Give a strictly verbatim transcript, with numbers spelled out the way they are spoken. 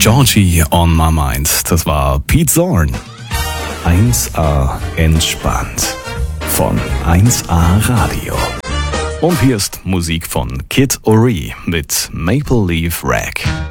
Georgie on my mind, das war Pete Zorn. eins A entspannt von eins A Radio. Und hier ist Musik von Kid Ory mit Maple Leaf Rag.